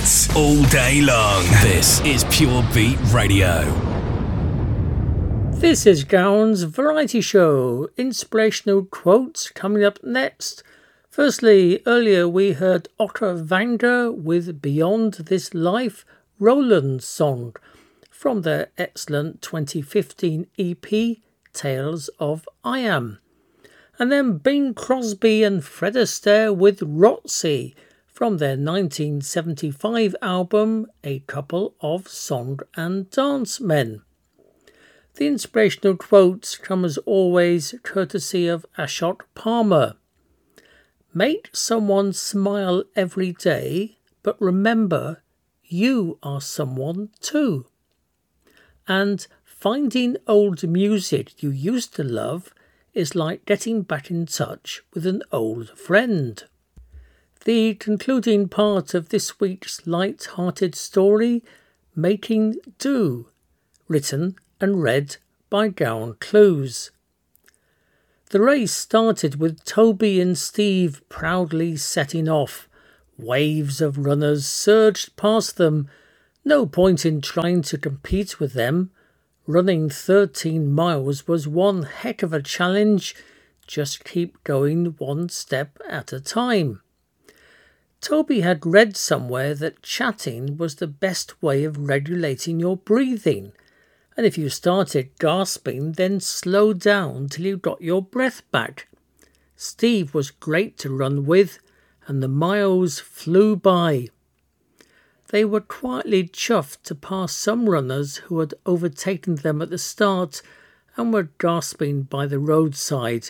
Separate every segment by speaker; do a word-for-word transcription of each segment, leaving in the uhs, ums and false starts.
Speaker 1: hits all day long. This is Pure Beat Radio.
Speaker 2: This is Gowan's Variety Show. Inspirational quotes coming up next. Firstly, earlier we heard Otter Vander with Beyond This Life, Roland song, from their excellent twenty fifteen E P, Tales of I Am. And then Bing Crosby and Fred Astaire with Rotsy, from their nineteen seventy-five album, A Couple of Song and Dance Men. The inspirational quotes come as always courtesy of Ashot Palmer. Make someone smile every day, but remember, you are someone too. And finding old music you used to love is like getting back in touch with an old friend. The concluding part of this week's light-hearted story, Making Do, written and read by Gowan Clues. The race started with Toby and Steve proudly setting off. Waves of runners surged past them. No point in trying to compete with them. Running thirteen miles was one heck of a challenge. Just keep going one step at a time. Toby had read somewhere that chatting was the best way of regulating your breathing, and if you started gasping, then slow down till you got your breath back. Steve was great to run with, and the miles flew by. They were quietly chuffed to pass some runners who had overtaken them at the start and were gasping by the roadside.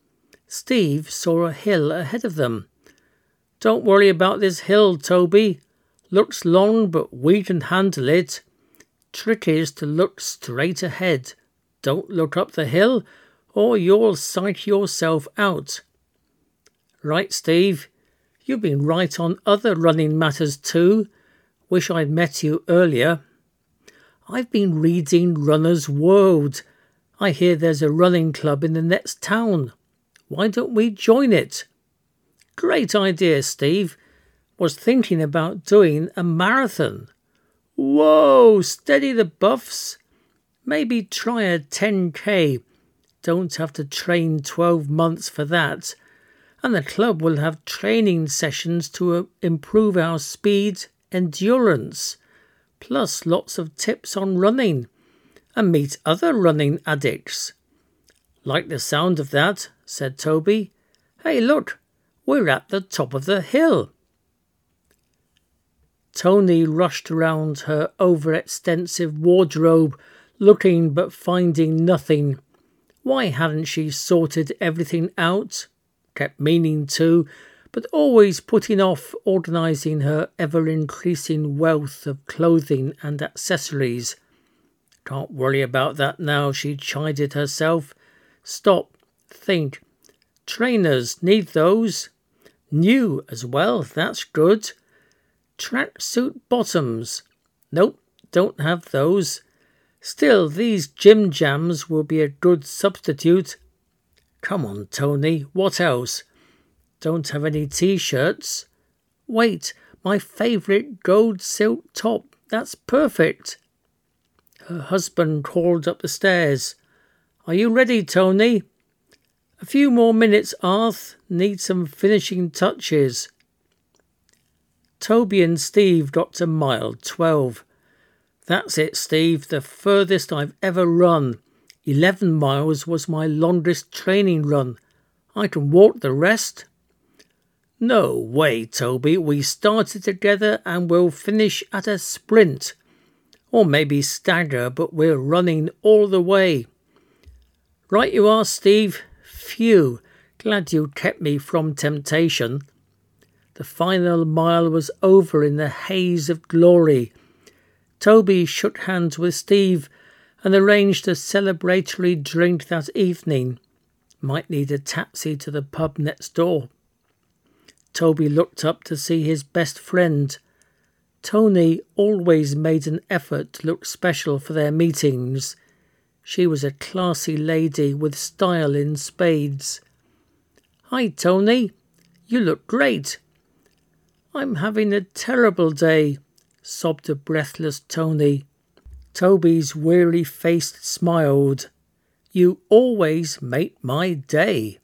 Speaker 2: Steve saw a hill ahead of them. Don't worry about this hill, Toby. Looks long, but we can handle it. Trick is to look straight ahead. Don't look up the hill, or you'll psych yourself out. Right, Steve. You've been right on other running matters too. Wish I'd met you earlier. I've been reading Runner's World. I hear there's a running club in the next town. Why don't we join it? Great idea, Steve. Was thinking about doing a marathon. Whoa, steady the buffs. Maybe try a ten K. Don't have to train twelve months for that. And the club will have training sessions to uh, improve our speed, endurance, plus lots of tips on running, and meet other running addicts. Like the sound of that, said Toby. Hey, look, we're at the top of the hill. Tony rushed round her overextensive wardrobe, looking but finding nothing. Why hadn't she sorted everything out? Kept meaning to, but always putting off organising her ever-increasing wealth of clothing and accessories. Can't worry about that now, she chided herself. Stop, think. Trainers need those. New as well, that's good. Tracksuit bottoms. Nope, don't have those. Still, these gym jams will be a good substitute. Come on, Tony, what else? Don't have any t-shirts. Wait, my favourite gold silk top. That's perfect. Her husband called up the stairs. Are you ready, Tony? A few more minutes, Arth. Need some finishing touches. Toby and Steve got to mile twelve. That's it, Steve, the furthest I've ever run. Eleven miles was my longest training run. I can walk the rest. No way, Toby. We started together and we'll finish at a sprint. Or maybe stagger, but we're running all the way. Right you are, Steve. Phew. Glad you kept me from temptation. The final mile was over in the haze of glory. Toby shook hands with Steve and arranged a celebratory drink that evening. Might need a taxi to the pub next door. Toby looked up to see his best friend. Tony always made an effort to look special for their meetings. She was a classy lady with style in spades. Hi, Tony. You look great. I'm having a terrible day, sobbed a breathless Tony. Toby's weary face smiled. You always make my day.